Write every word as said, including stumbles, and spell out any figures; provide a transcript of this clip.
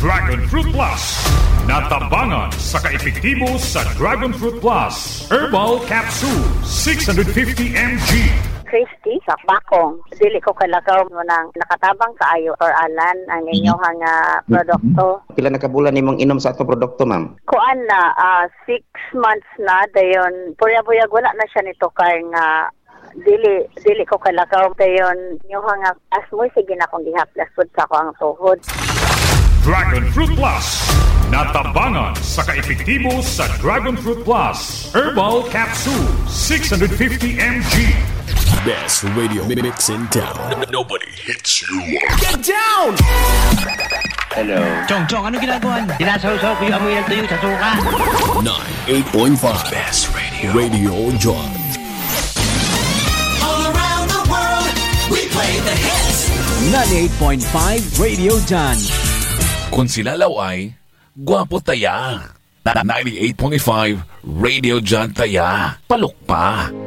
Dragon Fruit Plus. Natabangan sa kaepektibo sa Dragon Fruit Plus. Herbal Capsule, six hundred fifty milligrams. Christy sa Bakong. Dili ko kalakaw mo nang nakatabang kaayo or alan ang inyong nga produkto. Pila na kabulan nimong inom sa atong produkto, ma'am? Kuan na, uh, six months na, dayon, puyag-puyag wala na siya nito kay nga dili dili ko kalakaw dayon inyong nga asmoy sige na kong gihaplas pud sa ko ang tuhod. Dragon Fruit Plus. Natabangan sa kaepektibo sa Dragon Fruit Plus. Herbal Capsule, six hundred fifty milligrams. Best radio mix in town. Nobody hits you. Get down! Hello. Chong, Chong, ano ginagawa niyo? Dinasaw-saw ko yung amoy ng tuyo sa suka. ninety-eight point five Best Radio. Radio John. All around the world, we play the hits. ninety-eight point five Radio John. Kung sila laway, gwapo taya. ninety-eight point five Radio John taya. Palok pa.